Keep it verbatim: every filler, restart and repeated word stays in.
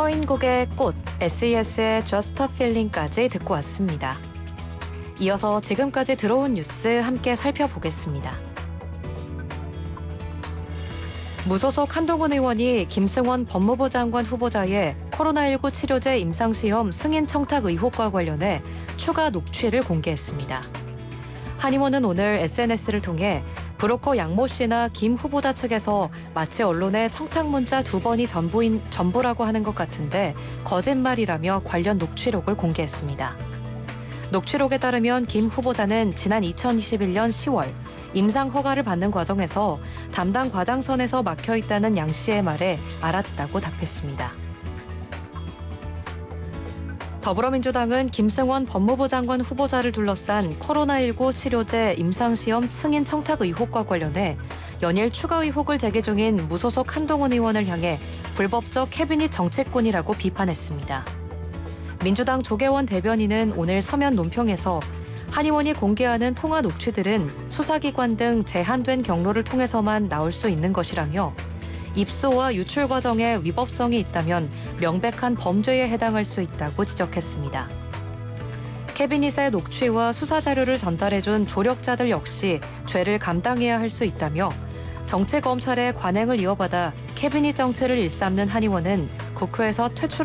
서인국의 꽃, 에스이에스의 Just a Feeling까지 듣고 왔습니다. 이어서 지금까지 들어온 뉴스 함께 살펴보겠습니다. 무소속 한동훈 의원이 김승원 법무부 장관 후보자의 코로나십구 치료제 임상시험 승인 청탁 의혹과 관련해 추가 녹취를 공개했습니다. 한 의원은 오늘 에스엔에스를 통해 브로커 양모 씨나 김 후보자 측에서 마치 언론에 청탁 문자 두 번이 전부인, 전부라고 하는 것 같은데 거짓말이라며 관련 녹취록을 공개했습니다. 녹취록에 따르면 김 후보자는 지난 이천이십일 년 시월 임상 허가를 받는 과정에서 담당 과장선에서 막혀있다는 양 씨의 말에 알았다고 답했습니다. 더불어민주당은 김승원 법무부 장관 후보자를 둘러싼 코로나십구 치료제 임상시험 승인 청탁 의혹과 관련해 연일 추가 의혹을 제기 중인 무소속 한동훈 의원을 향해 불법적 캐비닛 정치꾼이라고 비판했습니다. 민주당 조계원 대변인은 오늘 서면 논평에서 한 의원이 공개하는 통화 녹취들은 수사기관 등 제한된 경로를 통해서만 나올 수 있는 것이라며 입수와 유출 과정에 위법성이 있다면 명백한 범죄에 해당할 수 있다고 지적했습니다. 캐비닛의 녹취와 수사 자료를 전달해준 조력자들 역시 죄를 감당해야 할 수 있다며 정치 검찰의 관행을 이어받아 캐비닛 정치를 일삼는 한 의원은 국회에서 퇴출